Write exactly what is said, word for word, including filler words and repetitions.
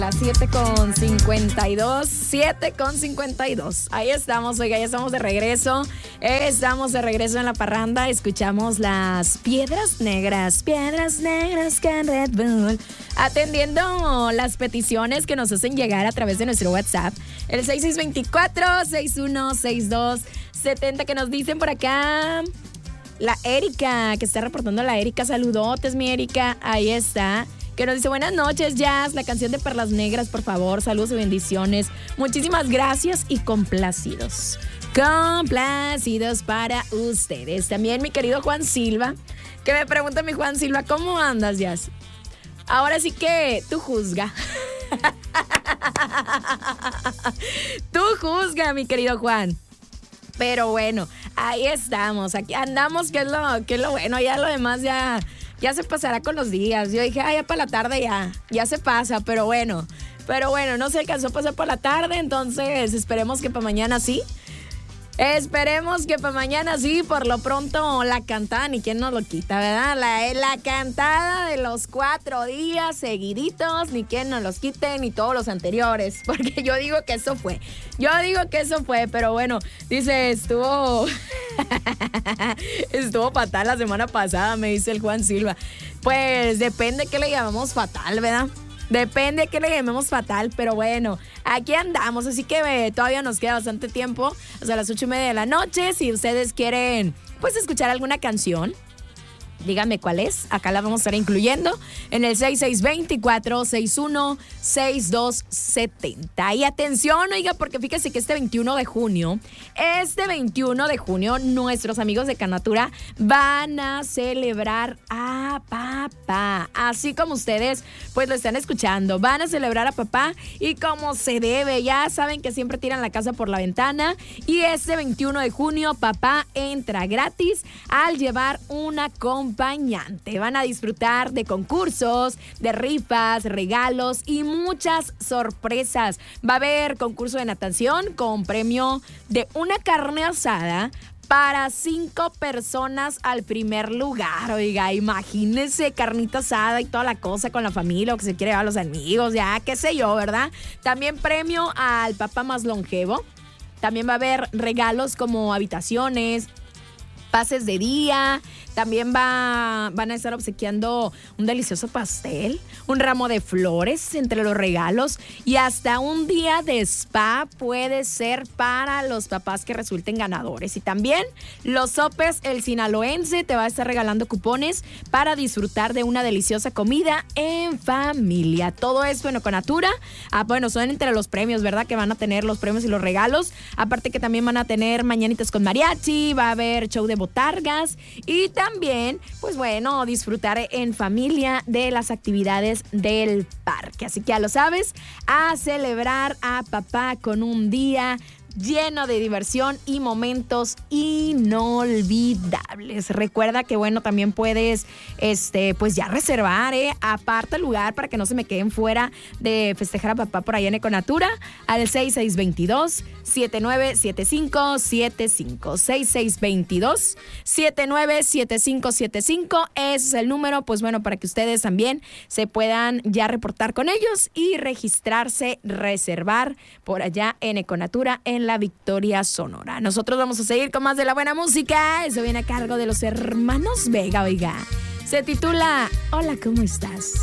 Las siete con cincuenta y dos, siete con cincuenta y dos. Ahí estamos, oiga, ya estamos de regreso. Estamos de regreso en la parranda. Escuchamos las Piedras Negras, Piedras Negras con Red Bull. Atendiendo las peticiones que nos hacen llegar a través de nuestro WhatsApp. El seis seis dos cuatro, seis uno seis dos siete cero que nos dicen por acá. La Erika, que está reportando la Erika. Saludotes, mi Erika. Ahí está. Que nos dice, buenas noches, Jazz, la canción de Perlas Negras, por favor, saludos y bendiciones. Muchísimas gracias y complacidos. Complacidos para ustedes. También mi querido Juan Silva, que me pregunta mi Juan Silva, ¿cómo andas, Jazz? Ahora sí que tú juzga. Tú juzga, mi querido Juan. Pero bueno, ahí estamos, aquí andamos, que es lo, que es lo bueno, ya lo demás ya... Ya se pasará con los días. Yo dije, ah, ya para la tarde ya, ya se pasa, pero bueno. Pero bueno, no se alcanzó a pasar por la tarde, entonces esperemos que para mañana sí. Esperemos que para mañana sí, por lo pronto la cantada, ni quien nos lo quita, ¿verdad? La, la cantada de los cuatro días seguiditos, ni quien nos los quite, ni todos los anteriores, porque yo digo que eso fue. Yo digo que eso fue, pero bueno, dice, estuvo... estuvo fatal la semana pasada, me dice el Juan Silva. Pues depende qué le llamamos fatal, ¿verdad? Depende que le llamemos fatal, pero bueno, aquí andamos, así que eh, todavía nos queda bastante tiempo, hasta las ocho y media de la noche. Si ustedes quieren, pues, escuchar alguna canción, díganme cuál es, acá la vamos a estar incluyendo en el seis seis dos cuatro, seis uno seis dos siete cero. Y atención, oiga, porque fíjese que este veintiuno de junio, este veintiuno de junio, nuestros amigos de Canatura van a celebrar a papá. Así como ustedes, pues lo están escuchando, van a celebrar a papá y como se debe, ya saben que siempre tiran la casa por la ventana. Y este veintiuno de junio, papá entra gratis al llevar una acompañante. Van a disfrutar de concursos, de rifas, regalos y muchas sorpresas. Va a haber concurso de natación con premio de una carne asada para cinco personas al primer lugar. Oiga, imagínense, carnita asada y toda la cosa con la familia o que se quiere llevar a los amigos, ya, qué sé yo, ¿verdad? También premio al papá más longevo. También va a haber regalos como habitaciones, pases de día. También va, van a estar obsequiando un delicioso pastel, un ramo de flores entre los regalos y hasta un día de spa puede ser para los papás que resulten ganadores. Y también los sopes, el sinaloense te va a estar regalando cupones para disfrutar de una deliciosa comida en familia. Todo esto en Econatura. Ah, bueno, son entre los premios, ¿verdad? Que van a tener los premios y los regalos. Aparte que también van a tener mañanitas con mariachi, va a haber show de botargas y también, pues bueno, disfrutar en familia de las actividades del parque. Así que ya lo sabes, a celebrar a papá con un día lleno de diversión y momentos inolvidables. Recuerda que, bueno, también puedes, este, pues ya reservar, ¿eh? Aparta el lugar para que no se me queden fuera de festejar a papá por allá en Econatura al seis seis dos dos, siete nueve siete cinco siete cinco. seis seis dos dos, siete nueve siete cinco siete cinco. Ese es el número, pues bueno, para que ustedes también se puedan ya reportar con ellos y registrarse, reservar por allá en Econatura, en la Victoria, Sonora. Nosotros vamos a seguir con más de la buena música. Eso viene a cargo de los hermanos Vega, oiga. Se titula Hola, ¿cómo estás?